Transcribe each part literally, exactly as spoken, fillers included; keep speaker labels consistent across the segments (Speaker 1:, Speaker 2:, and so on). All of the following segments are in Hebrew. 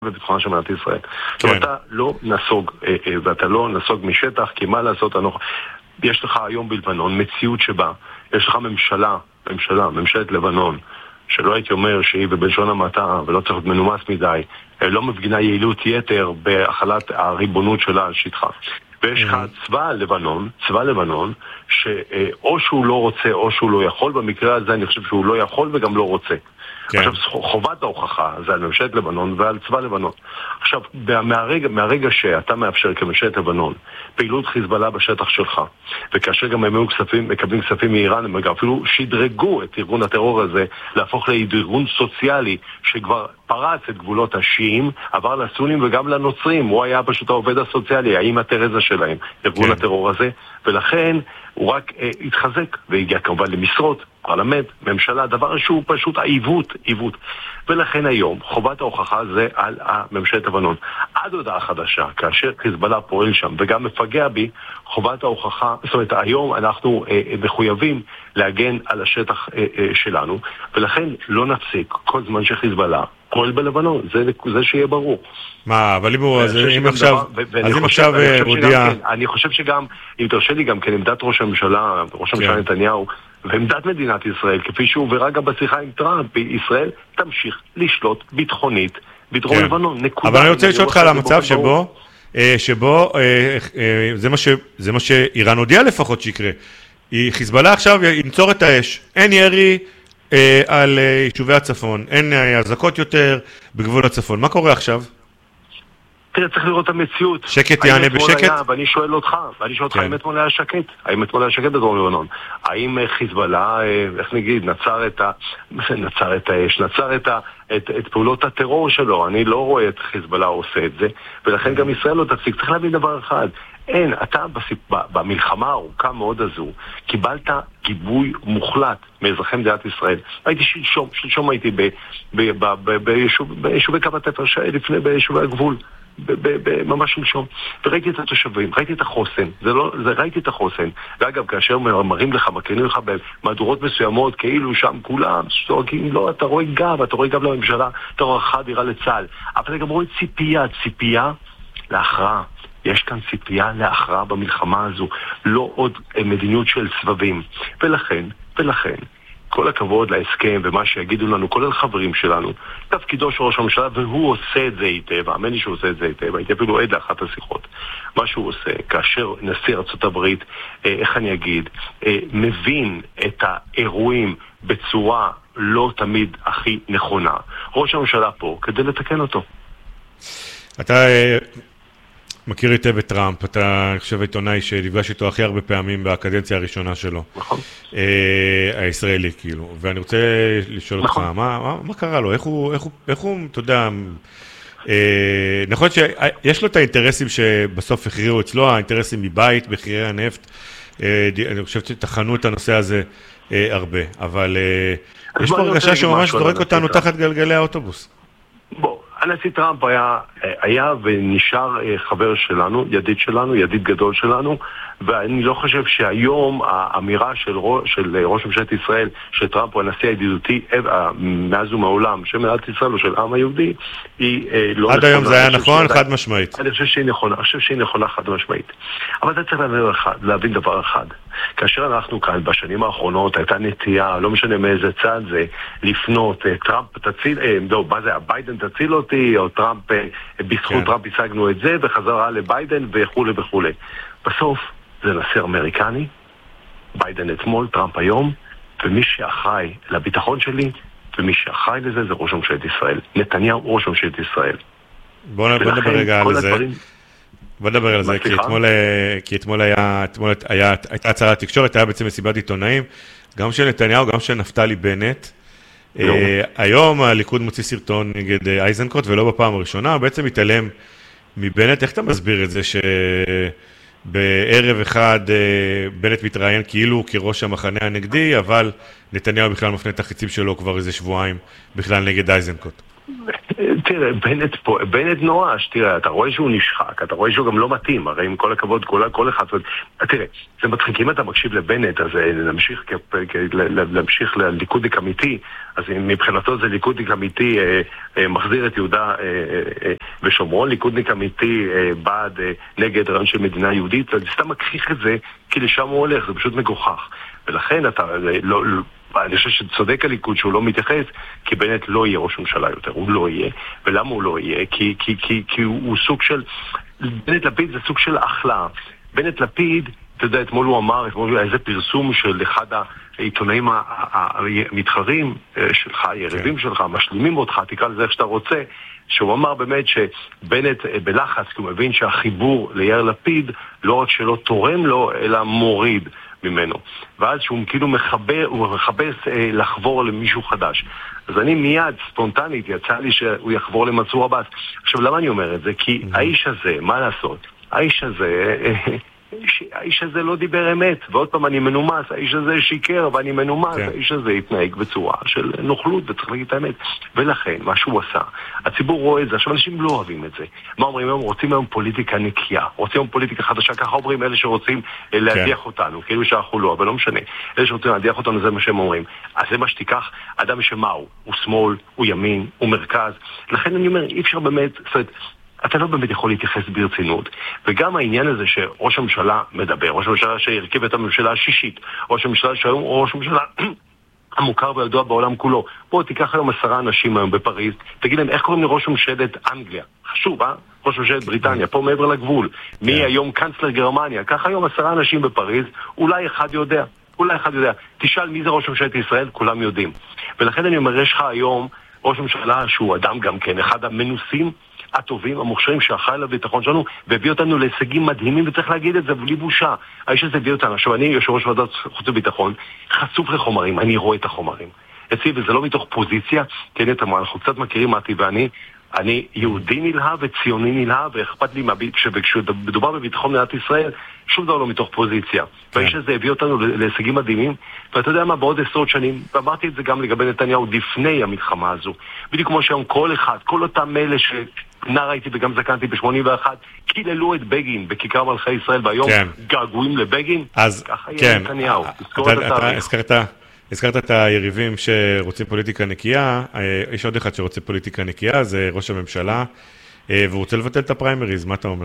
Speaker 1: בביטחונה של מדינת ישראל. כן. אתה לא נסוג, ואתה לא נסוג משטח, כי מה לעשות, יש לך היום בלבנון מציאות שבה, יש לך ממשלה, ממשלה, ממשלת לבנון, שלא הייתי אומר שהיא בבלשון המעטה, ולא צריך להיות מנומס מדי, לא מפגינה יעילות יתר בהחלת הריבונות שלה על שטחה. ויש לך צבא לבנון, צבא לבנון, שאו שהוא לא רוצה או שהוא לא יכול, במקרה הזה אני חושב שהוא לא יכול וגם לא רוצה. כן. עכשיו, חובת ההוכחה זה על ממשלת לבנון ועל צבא לבנון. עכשיו, מהרגע, מהרגע שאתה מאפשר כממשלת לבנון פעילות חיזבאללה בשטח שלך, וכאשר גם הם כספים, מקבלים כספים מאיראן, הם אפילו שדרגו את ארגון הטרור הזה להפוך לארגון סוציאלי שכבר פרץ את גבולות השיעים, עבר לסונים וגם לנוצרים. הוא היה פשוט העובד הסוציאלי, האמא התרזה שלהם, ארגון כן. הטרור הזה, ולכן הוא רק אה, התחזק והגיע כמובן למשרות, פרלמנט, ממשלה, דבר שהוא פשוט עיוות, עיוות. ולכן היום חובת ההוכחה זה על ממשלת לבנון. עד הודעה חדשה, כאשר חיזבאללה פועל שם וגם מפגע בי, חובת ההוכחה, זאת אומרת, היום אנחנו אה, מחויבים להגן על השטח אה, אה, שלנו, ולכן לא נפסיק כל זמן שחיזבאללה פועל בלבנון, זה, זה שיהיה ברור.
Speaker 2: מה, אבל אם הוא, אז אם עכשיו, אז אם עכשיו הודיע...
Speaker 1: אני חושב שגם, אם תרשה לי גם כן, עמדת ראש הממשלה, ראש הממשלה נתניהו, ועמדת מדינת ישראל, כפי שהוא ורגע בשיחה עם טראמפ, ישראל תמשיך לשלוט ביטחונית בדרום לבנון.
Speaker 2: אבל אני רוצה לשאול אותך על המצב שבו, שבו, זה מה שאיראן הודיעה לפחות שיקרה. חיזבאללה עכשיו ינצור את האש, אין ירי על יישובי הצפון, אין הזקות יותר בגבול הצפון. מה קורה עכשיו?
Speaker 1: תראה, צריך לראות את המציאות.
Speaker 2: שקט יענה בשקט?
Speaker 1: ואני שואל אותך, ואני שואל אותך, האם אתמול היה שקט? האם אתמול היה שקט בדרום לבנון? האם חיזבאללה, איך נגיד, נצר את ה... נצר את האש, נצר את ה... את, את פעולות הטרור שלו? אני לא רואה את חיזבאללה עושה את זה, ולכן גם ישראל לא תפסיק. צריך להבין דבר אחד, אין, אתה במלחמה הארוכה מאוד הזו, קיבלת גיבוי מוחלט מאזרחי מדינת ישראל. הייתי שלשום, שלשום הייתי ביישובי קו התפר, לפני ביישובי הגבול. ממש שלשום, וראיתי את התושבים, ראיתי את החוסן, זה לא, זה ראיתי את החוסן. ואגב, כאשר מראים לך, מקרינים לך במהדורות מסוימות, כאילו שם כולם שתורקים, לא, אתה רואה גב, אתה רואה גב לממשלה, אתה רואה חד דירה לצה"ל, אבל אתה גם רואה ציפייה, ציפייה להכרעה. יש כאן ציפייה להכרעה במלחמה הזו, לא עוד מדיניות של סבבים. ולכן, ולכן, כל הכבוד להסכם ומה שיגידו לנו, כולל חברים שלנו, תפקידו של ראש הממשלה, והוא עושה את זה היטב, האמן לי שהוא עושה את זה היטב, הייתי אפילו עד לאחת השיחות. מה שהוא עושה, כאשר נשיא ארצות הברית, איך אני אגיד, מבין את האירועים בצורה לא תמיד הכי נכונה. ראש הממשלה פה כדי לתקן אותו.
Speaker 2: אתה מכיר היטב את טראמפ, אתה חושב עיתונאי שנפגש איתו הכי הרבה פעמים בקדנציה הראשונה שלו.
Speaker 1: נכון.
Speaker 2: הישראלי, כאילו. ואני רוצה לשאול אותך, מה קרה לו? איך הוא, איך הוא, אתה יודע, נכון שיש לו את האינטרסים שבסוף הכריעו אצלו, האינטרסים מבית, בחירי הנפט, אני חושב שתחנו את הנושא הזה הרבה, אבל יש פה הרגשה שממש דורק אותנו תחת גלגלי האוטובוס.
Speaker 1: בוא. הנשיא טראמפ היה, היה ונשאר חבר שלנו, ידיד שלנו, ידיד גדול שלנו, ואני לא חושב שהיום האמירה של ראש, של ראש ממשלת ישראל, שטראמפ הוא הנשיא הידידותי מאז ומעולם, של מדינת ישראל או של העם היהודי, היא לא נכונה.
Speaker 2: עד היום זה היה נכון, חד משמעית.
Speaker 1: אני חושב שהיא נכונה, אני חושב שהיא נכונה חד משמעית. אבל אתה צריך להבין, אחד, להבין דבר אחד. כאשר אנחנו כאן בשנים האחרונות, הייתה נטייה, לא משנה מאיזה צד זה, לפנות, טראמפ תציל, לא, מה זה, ביידן תציל אותי, או טראמפ, בזכות טראמפ השגנו את זה, וחזרה לביידן וכו' וכו'. בסוף, זה נשיא אמריקני, ביידן אתמול, טראמפ היום, ומי שאחראי לביטחון שלי, ומי שאחראי לזה זה ראש ממשלת ישראל. נתניהו ראש ממשלת ישראל.
Speaker 2: בוא נדבר רגע על זה. בוא נדבר על זה, כי אתמול, כי אתמול היה, אתמול היה, הייתה הצהרת תקשורת, היה בעצם מסיבת עיתונאים, גם של נתניהו, גם של נפתלי בנט. היום הליכוד מוציא סרטון נגד אייזנקוט, ולא בפעם הראשונה, בעצם מתעלם מבנט. איך אתה מסביר את זה ש... בערב אחד בנט מתראיין כאילו כראש המחנה הנגדי, אבל נתניהו בכלל מפנה את החיצים שלו כבר איזה שבועיים בכלל נגד אייזנקוט.
Speaker 1: תראה, בנט פה, בנט נואש, תראה, אתה רואה שהוא נשחק, אתה רואה שהוא גם לא מתאים, הרי עם כל הכבוד, כל, כל אחד, תראה, זה מצחיק, אם אתה מקשיב לבנט, אז נמשיך, להמשיך לליכודניק אמיתי, אז מבחינתו זה ליכודניק אמיתי, מחזיר את יהודה ושומרון, ליכודניק אמיתי בעד נגד רעיון של מדינה יהודית, אז סתם מכחיך את זה, כי לשם הוא הולך, זה פשוט מגוחך, ולכן אתה לא... אני חושב שצודק הליכוד שהוא לא מתייחס, כי בנט לא יהיה ראש ממשלה יותר, הוא לא יהיה. ולמה הוא לא יהיה? כי, כי, כי, כי הוא, הוא סוג של... בנט לפיד זה סוג של אחלה. בנט לפיד, אתה יודע, אתמול הוא אמר, אתמול איזה פרסום של אחד העיתונאים המתחרים שלך, היריבים שלך, משלימים אותך, תקרא לזה איך שאתה רוצה, שהוא אמר באמת שבנט בלחץ, כי הוא מבין שהחיבור ליאיר לפיד לא רק שלא תורם לו, אלא מוריד ממנו. ואז שהוא כאילו מחבר, הוא מחפש אה, לחבור למישהו חדש. אז אני מיד, ספונטנית, יצא לי שהוא יחבור למנסור עבאס. עכשיו, למה אני אומר את זה? כי האיש הזה, מה לעשות? האיש הזה... אה, האיש הזה לא דיבר אמת, ועוד פעם אני מנומס, האיש הזה שיקר ואני מנומס, כן. האיש הזה התנהג בצורה של נוכלות, וצריך להגיד את האמת. ולכן, מה שהוא עשה, הציבור רואה את זה, עכשיו אנשים לא אוהבים את זה. מה אומרים היום? רוצים היום פוליטיקה נקייה, רוצים היום פוליטיקה חדשה, ככה אומרים אלה שרוצים להדיח כן. אותנו, כאילו שאנחנו לא, אבל לא משנה. אלה שרוצים להדיח אותנו, זה מה שהם אומרים. אז זה מה שתיקח, אדם שמהו, הוא שמאל, הוא ימין, הוא מרכז. לכן אני אומר, אי אפשר באמת, זאת אומרת, אתה לא באמת יכול להתייחס ברצינות. וגם העניין הזה שראש הממשלה מדבר, ראש הממשלה שהרכב את הממשלה השישית, ראש הממשלה שהיום הוא ראש הממשלה המוכר וידוע בעולם כולו. בוא תיקח היום עשרה אנשים היום בפריז, תגיד להם איך קוראים לראש ממשלת אנגליה? חשוב, אה? ראש ממשלת בריטניה, פה מעבר לגבול. מי היום קנצלר גרמניה? ככה היום עשרה אנשים בפריז, אולי אחד יודע. אולי אחד יודע. תשאל מי זה ראש ממשלת ישראל, כולם יודעים. ולכן אני אומר, יש לך היום ראש ממשלה שהוא אדם גם כן, אחד המנוסים הטובים, המוכשרים שאחראי לביטחון שלנו, והביא אותנו להישגים מדהימים, וצריך להגיד את זה בלי בושה. האיש הזה הביא אותנו. עכשיו, אני יושב ראש ועדת חוץ וביטחון, חשוף לחומרים, אני רואה את החומרים. אצלי, וזה לא מתוך פוזיציה, כן, אנחנו קצת מכירים מתי ואני, אני יהודי נלהב וציוני נלהב, ואכפת לי מהביט, כשמדובר בביטחון מדינת ישראל, שום דבר לא מתוך פוזיציה. והאיש הזה הביא אותנו להישגים מדהימים, ואתה יודע מה, בעוד עשרות שנים, ואמרתי את זה גם לגבי נתניהו, לפני המלחמה הזו. בדיוק כמו שהיום כל אחד, כל אותם אלה ש... נער הייתי וגם זקנתי ב-שמונים ואחת, קיללו את בגין בכיכר מלכי ישראל, והיום כן. געגועים לבגין,
Speaker 2: אז,
Speaker 1: ככה
Speaker 2: כן.
Speaker 1: יהיה נתניהו.
Speaker 2: אתה, אתה, אתה הזכרת, הזכרת את היריבים שרוצים פוליטיקה נקייה, יש עוד אחד שרוצה פוליטיקה נקייה, זה ראש הממשלה, והוא רוצה לבטל את הפריימריז, מה אתה אומר?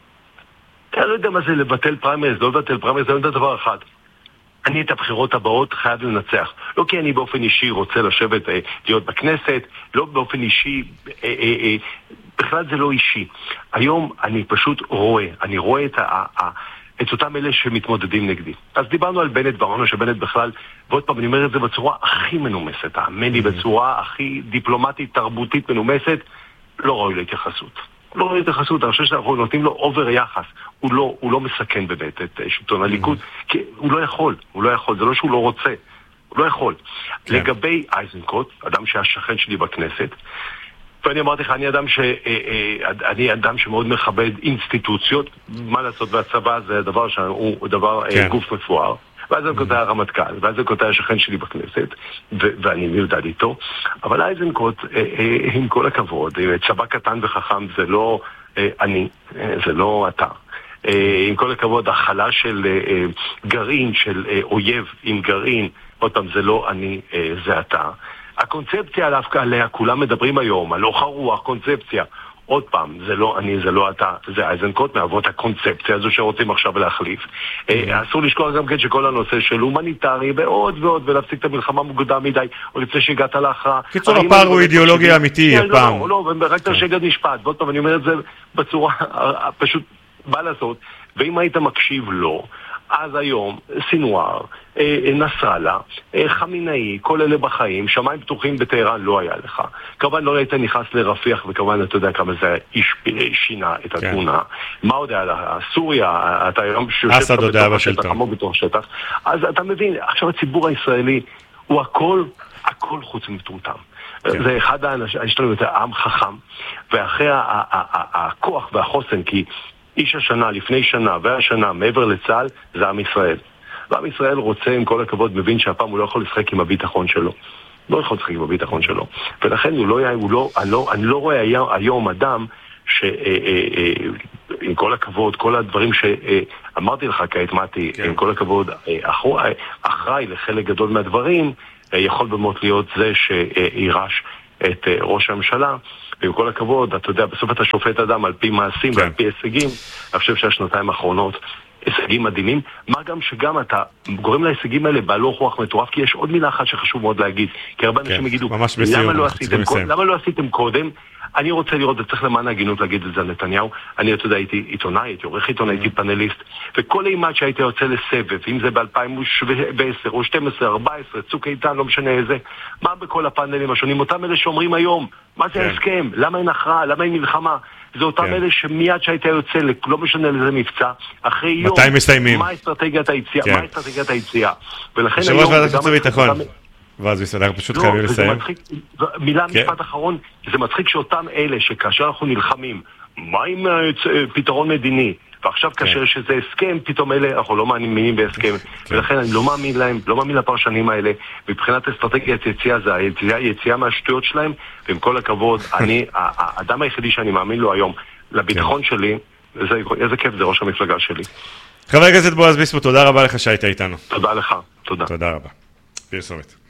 Speaker 1: אני לא יודע מה זה לבטל פריימריז, לא לבטל פריימריז, זה לא יודע דבר אחד. אני את הבחירות הבאות חייב לנצח. לא כי אני באופן אישי רוצה לשבת, אה, להיות בכנסת, לא באופן אישי, אה, אה, אה, בכלל זה לא אישי. היום אני פשוט רואה, אני רואה את, ה, ה, את אותם אלה שמתמודדים נגדי. אז דיברנו על בנט, ואמרנו שבנט בכלל, ועוד פעם אני אומר את זה בצורה הכי מנומסת, האמן לי, בצורה הכי דיפלומטית, תרבותית מנומסת, לא ראוי להתייחסות. לא ראוי להתייחסות, אני חושב שאנחנו נותנים לו אובר יחס. הוא לא, הוא לא מסכן באמת את שלטון הליכוד, כי הוא לא יכול, הוא לא יכול, זה לא שהוא לא רוצה, הוא לא יכול. לגבי אייזנקוט, אדם שהשכן שלי בכנסת, ואני אמרתי לך, אני אדם ש... אני אדם שמאוד מכבד אינסטיטוציות, מה לעשות, והצבא זה דבר שהוא דבר גוף מפואר, ואז אני קוטע הרמטכ"ל, ואז אני קוטע השכן שלי בכנסת, ואני מיודד איתו, אבל אייזנקוט, עם כל הכבוד, צבא קטן וחכם, זה לא אני, זה לא אתה. עם כל הכבוד, החלה של גרעין, של אויב עם גרעין, עוד פעם, זה לא אני, זה אתה. הקונספציה עליו, עליה כולם מדברים היום, הלוך הרוח, קונספציה. עוד פעם, זה לא אני, זה לא אתה, זה אייזנקוט מהוות הקונספציה הזו שרוצים עכשיו להחליף. אסור לשכוח גם כן שכל הנושא של הומניטרי ועוד ועוד, ולהפסיק את המלחמה מוקדם מדי, או לפני שהגעת להכרעה.
Speaker 2: קיצור, הפער הוא אידיאולוגי אמיתי, הפעם.
Speaker 1: לא, לא, רק תרשגת משפט, ועוד פעם, אני אומר את זה בצורה פשוט בא לעשות, ואם היית מקשיב לו, אז היום, סינואר, נסראללה, חמינאי, כל אלה בחיים, שמיים פתוחים בטהרן לא היה לך. כמובן לא היית נכנס לרפיח, וכמובן אתה יודע כמה זה שינה את התמונה. מה עוד היה לך? סוריה, אתה היום שיושב בתוך השטח, עמוק בתוך השטח. אז אתה מבין, עכשיו הציבור הישראלי הוא הכל, הכל חוץ מטומטם. זה אחד האנשים, יש לנו יותר עם חכם, ואחרי הכוח והחוסן, כי איש השנה, לפני שנה והשנה, מעבר לצה"ל, זה עם ישראל. ועם ישראל רוצה, עם כל הכבוד, מבין שהפעם הוא לא יכול לשחק עם הביטחון שלו. לא יכול לשחק בביטחון שלו. ולכן הוא לא, הוא לא, אני, לא, אני לא רואה היום אדם שעם כל הכבוד, כל הדברים שאמרתי לך כעת, מתי, עם כל הכבוד, אחראי לחלק גדול מהדברים, יכול במות להיות זה שירש את ראש הממשלה, ועם כל הכבוד, אתה יודע, בסוף אתה שופט אדם על פי מעשים ועל פי הישגים. אני חושב שהשנתיים האחרונות הישגים מדהימים, מה גם שגם אתה גורם להישגים האלה בהלוך רוח מטורף, כי יש עוד מילה אחת שחשוב מאוד להגיד, כי הרבה אנשים יגידו, למה לא עשיתם, למה לא עשיתם קודם? אני רוצה לראות, זה צריך למען ההגינות להגיד את זה על נתניהו. אני, אתה יודע, הייתי עיתונאי, הייתי עורך עיתונאי, הייתי פאנליסט, וכל אימת שהייתי יוצא לסבב, אם זה ב-אלפיים ועשר או שתים עשרה, ארבע עשרה, צוק איתן, לא משנה איזה, מה בכל הפאנלים השונים, אותם אלה שאומרים היום, מה זה ההסכם? למה אין הכרעה? למה אין מלחמה? זה אותם אלה שמיד שהייתה יוצא, לא משנה לזה מבצע, אחרי יום,
Speaker 2: מתי מסיימים?
Speaker 1: מה אסטרטגיית היציאה? מה אסטרטגיית היציאה? ולכן
Speaker 2: היום, ואז בסדר, פשוט חייבים לסיים.
Speaker 1: מילה משפט אחרון, זה מצחיק שאותם אלה שכאשר אנחנו נלחמים, מה עם פתרון מדיני? ועכשיו כאשר שזה הסכם, פתאום אלה, אנחנו לא מאמינים בהסכם. ולכן אני לא מאמין להם, לא מאמין לפרשנים האלה. מבחינת אסטרטגיית יציאה, זה היציאה מהשטויות שלהם, ועם כל הכבוד, אני, האדם היחידי שאני מאמין לו היום, לביטחון שלי, איזה כיף זה ראש המפלגה שלי.
Speaker 2: חבר הכנסת בועז ביסמוט, תודה רבה לך שהיית איתנו.
Speaker 1: תודה לך, תודה.
Speaker 2: תודה רבה. פרסומת.